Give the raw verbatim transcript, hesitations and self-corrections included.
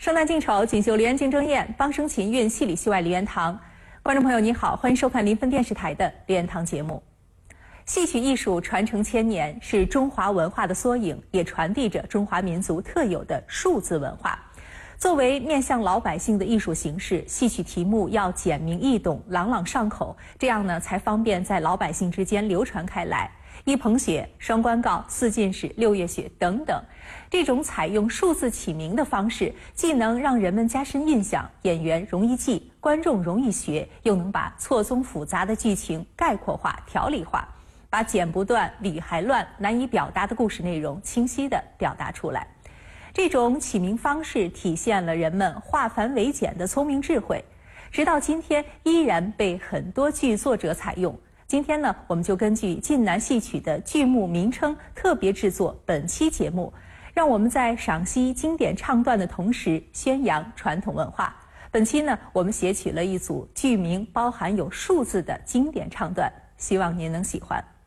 生旦净丑，锦绣梨园竞争宴，梆声琴韵，戏里戏外梨园堂。观众朋友您好，欢迎收看临汾电视台的梨园堂节目。戏曲艺术传承千年，是中华文化的缩影，也传递着中华民族特有的数字文化。作为面向老百姓的艺术形式，戏曲题目要简明易懂、朗朗上口，这样呢才方便在老百姓之间流传开来。一捧雪、双关告、四进士、六月雪等等，这种采用数字起名的方式，既能让人们加深印象，演员容易记，观众容易学，又能把错综复杂的剧情概括化、条理化，把剪不断、理还乱、难以表达的故事内容清晰地表达出来。这种起名方式体现了人们化繁为简的聪明智慧，直到今天依然被很多剧作者采用。今天呢，我们就根据晋南戏曲的剧目名称特别制作本期节目，让我们在赏析经典唱段的同时宣扬传统文化。本期呢，我们写取了一组剧名包含有数字的经典唱段，希望您能喜欢。